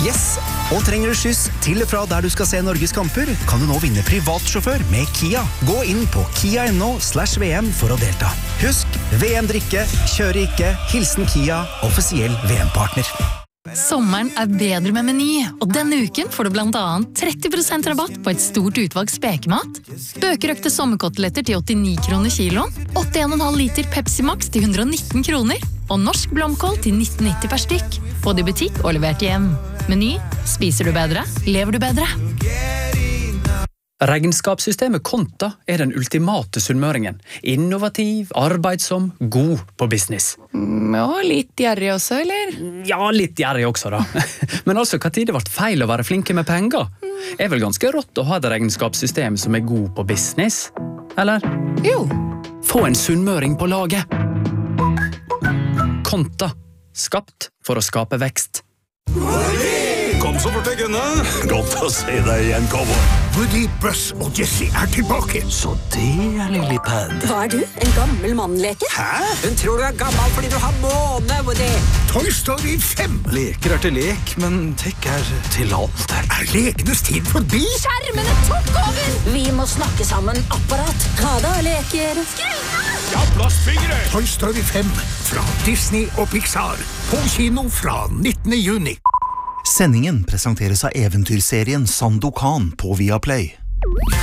Yes! Og trenger du skyss til og fra der du skal se Norges kamper, kan du nå vinne privatsjåfør med Kia. Gå inn på kia.no/VM for å delta. Husk, VM drikke, kjøre ikke, hilsen Kia, offisiell VM-partner. Sommeren bedre med Meny, og denne uken får du blant annet 30% rabatt på et stort utvalg spekemat, bøkerøkte sommerkoteletter til 89 kroner kiloen, 81,5 liter Pepsi Max til 119 kroner, og norsk blomkål til 19,90 per stykk. Få det i butikk og levert hjem. Meny, spiser du bedre, lever du bedre. Regnskapssystemet Konta den ultimate sunnmøringen. Innovativ, arbeidsom, god på business. Og litt gjerrig også, eller? Ja, litt gjerrig også da. Men altså, hva tid det ble feil å være flinke med penger? Vel ganske rått å ha et regnskapssystem som god på business? Eller? Jo. Få en sunnmøring på laget. Konta. Skapt for å skape vekst. Kom så fort jeg kunne. Godt å se deg igjen, cowboy. Woody, Buzz og Jessie tilbake. Så det Lillipad. Hva du? En gammel mannleke? Hæ? Hun tror du gammel fordi du har måne, Woody. Toy Story 5. Leker til lek, men tech til alt. Lekenes tid forbi? Skjermene tok over! Vi må snakke sammen, apparat. Ha det, leker. Ja, plastfingre! Toy Story 5 fra Disney og Pixar. På kino fra 19. juni. Sendingen presenteres av eventyrserien Sandokan på Viaplay.